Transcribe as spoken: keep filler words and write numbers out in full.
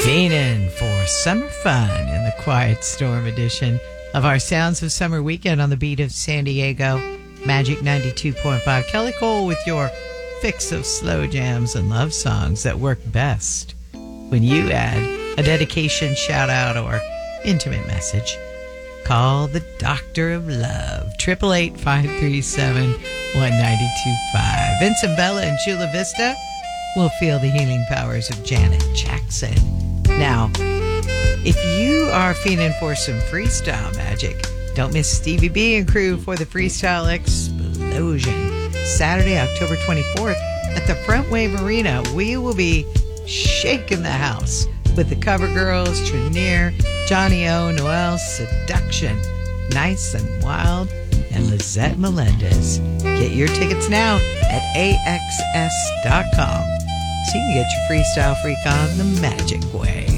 Fiending for summer fun in the Quiet Storm edition of our Sounds of Summer weekend on the beat of San Diego. Magic ninety-two point five. Kelly Cole with your fix of slow jams and love songs that work best when you add a dedication, shout out, or intimate message. Call the Doctor of Love. eight eight eight, five three seven, one nine two five. Vincent Bella and Chula Vista will feel the healing powers of Janet Jackson. Now, if you are feeling for some freestyle magic, don't miss Stevie B and crew for the Freestyle Explosion. Saturday, October twenty-fourth at the Front Wave Arena. We will be shaking the house with the Cover Girls, Trenier, Johnny O, Noel, Seduction, Nice and Wild, and Lizette Melendez. Get your tickets now at A X S dot com so you can get your freestyle freak on the magic way.